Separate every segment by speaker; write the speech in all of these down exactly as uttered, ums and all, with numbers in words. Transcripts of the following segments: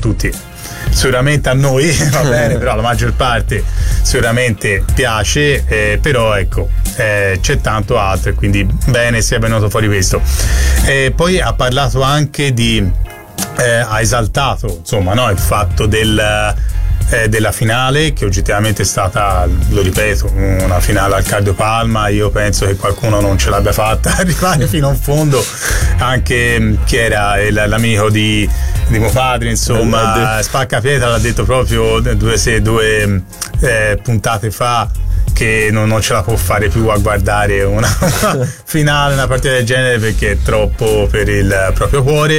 Speaker 1: tutti, sicuramente a noi va bene, però la maggior parte sicuramente piace, eh, però ecco, eh, c'è tanto altro, e quindi bene sia venuto fuori questo. Eh, poi ha parlato anche di eh, ha esaltato insomma, no, il fatto del Eh, della finale, che oggettivamente è stata, lo ripeto, una finale al cardiopalma. Io penso che qualcuno non ce l'abbia fatta arrivare fino in fondo, anche chi era il, l'amico di, di mio padre, insomma, Spaccapietra l'ha detto proprio due, se, due eh, puntate fa, che non, non ce la può fare più a guardare una, una finale, una partita del genere, perché è troppo per il proprio cuore,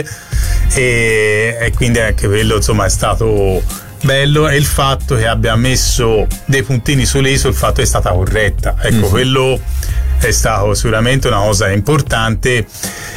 Speaker 1: e, e quindi anche quello insomma è stato bello. E il fatto che abbia messo dei puntini sulle i sul fatto che è stata corretta, ecco, mm-hmm. quello è stato sicuramente una cosa importante,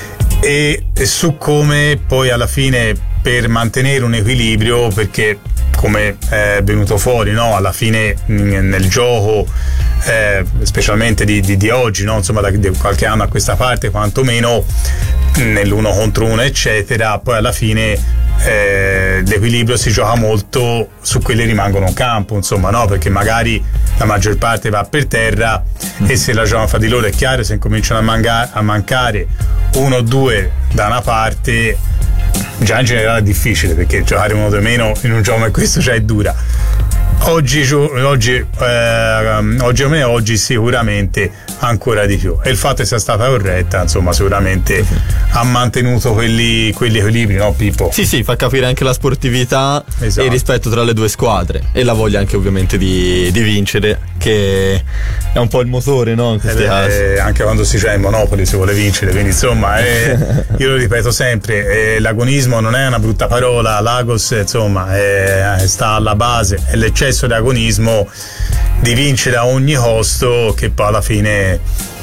Speaker 1: e, e su come poi alla fine, per mantenere un equilibrio, perché come è venuto fuori, no, alla fine nel gioco eh, specialmente di, di, di oggi, no, insomma da, da qualche anno a questa parte quantomeno, nell'uno contro uno eccetera, poi alla fine Eh, l'equilibrio si gioca molto su quelli che rimangono in campo, insomma, no, perché magari la maggior parte va per terra, e se la giocano fra di loro è chiaro, se incominciano a, manga- a mancare uno o due da una parte, già in generale è difficile, perché giocare uno di meno in un gioco come questo già è dura. Oggi, oggi, eh, oggi come oggi sicuramente ancora di più, e il fatto che sia stata corretta insomma sicuramente ha mantenuto quelli, quelli equilibri, no Pippo?
Speaker 2: Sì sì, fa capire anche la sportività, esatto, e il rispetto tra le due squadre, e la voglia anche ovviamente di, di vincere, che è un po' il motore, no, in questi eh, casi.
Speaker 1: Anche quando si gioca in Monopoli si vuole vincere, quindi insomma eh, io lo ripeto sempre, eh, l'agonismo non è una brutta parola, l'agos insomma eh, sta alla base, è l'eccesso di agonismo di vincere a ogni costo, che poi alla fine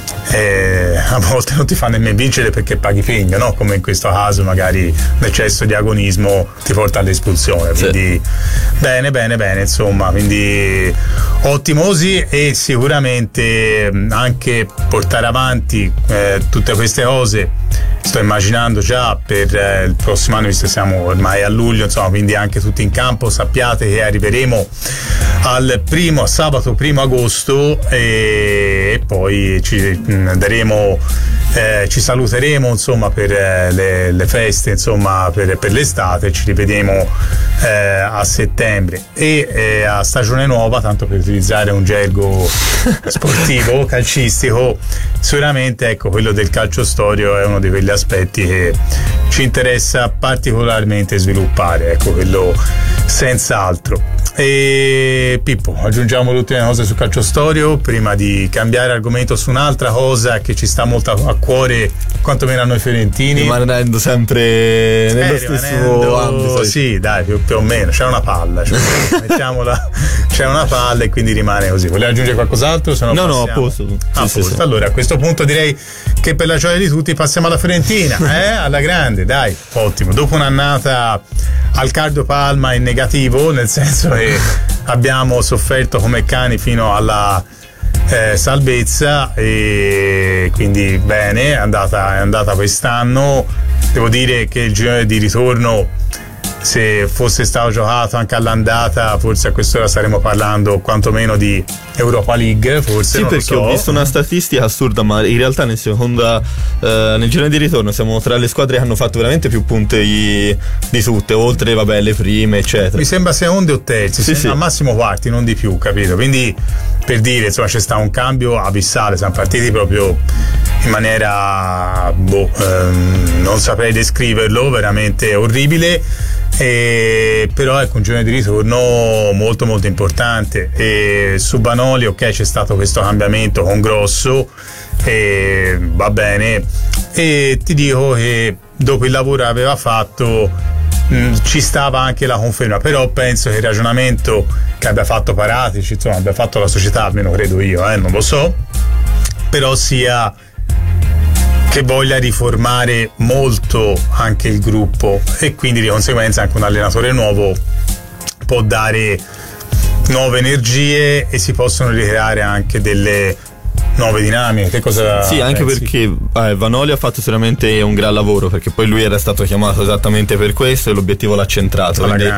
Speaker 1: eh, a volte non ti fa nemmeno vincere perché paghi pegno, no? Come in questo caso magari l'eccesso di agonismo ti porta all'espulsione, quindi sì. bene bene bene insomma, quindi ottimosi, e sicuramente anche portare avanti eh, tutte queste cose. Sto immaginando già per eh, il prossimo anno, visto che siamo ormai a luglio, insomma, quindi anche tutti in campo. Sappiate che arriveremo al primo sabato primo agosto, e, e poi ci mh, daremo eh, ci saluteremo insomma per eh, le, le feste, insomma per, per l'estate. Ci rivedremo eh, a settembre, e eh, a stagione nuova, tanto per utilizzare un gergo sportivo calcistico, sicuramente ecco, quello del calcio storio è uno di quegli aspetti che ci interessa particolarmente sviluppare, ecco, quello senz'altro. E Pippo, aggiungiamo le ultime cose sul calcio storio prima di cambiare argomento su un'altra cosa che ci sta molto a cuore, quantomeno a noi fiorentini,
Speaker 2: rimanendo sempre nello eh, stesso ambito.
Speaker 1: Sì, dai, più, più o meno c'è una palla, cioè, mettiamola, c'è una palla, e quindi rimane così. Volevi aggiungere qualcos'altro? Se no,
Speaker 2: no,
Speaker 1: passiamo.
Speaker 2: no, a posto.
Speaker 1: Ah,
Speaker 2: sì,
Speaker 1: posto.
Speaker 2: Sì,
Speaker 1: allora a questo punto direi che per la gioia di tutti passiamo alla Fiorentina, eh? Alla grande, dai, ottimo. Dopo un'annata al cardiopalma in negativo, nel senso che abbiamo sofferto come cani fino alla eh, salvezza, e quindi bene, è andata, è andata quest'anno. Devo dire che il girone di ritorno, se fosse stato giocato anche all'andata, forse a quest'ora staremmo parlando quantomeno di Europa League, forse.
Speaker 2: Sì,
Speaker 1: non
Speaker 2: perché
Speaker 1: lo so.
Speaker 2: Ho visto una statistica assurda, ma in realtà nel seconda eh, nel girone di ritorno siamo tra le squadre che hanno fatto veramente più punti di, di tutte, oltre vabbè le prime eccetera.
Speaker 1: Mi sembra secondi o terzi,
Speaker 2: sì, sì.
Speaker 1: Al massimo quarti, non di più, capito? Quindi per dire, insomma, c'è stato un cambio abissale, siamo partiti proprio in maniera boh, ehm, non saprei descriverlo, veramente orribile. E però ecco, un girone di ritorno molto molto importante, e su Vanoli ok, c'è stato questo cambiamento con Grosso, e va bene, e ti dico che dopo il lavoro che aveva fatto mh, ci stava anche la conferma, però penso che il ragionamento che abbia fatto Paratici, insomma abbia fatto la società, almeno credo io, eh, non lo so, però sia che voglia riformare molto anche il gruppo, e quindi di conseguenza anche un allenatore nuovo può dare nuove energie e si possono ricreare anche delle nuove dinamiche. Che cosa
Speaker 2: Sì, anche
Speaker 1: pensi?
Speaker 2: perché eh, Vanoli ha fatto sicuramente un gran lavoro, perché poi lui era stato chiamato esattamente per questo e l'obiettivo l'ha centrato, quindi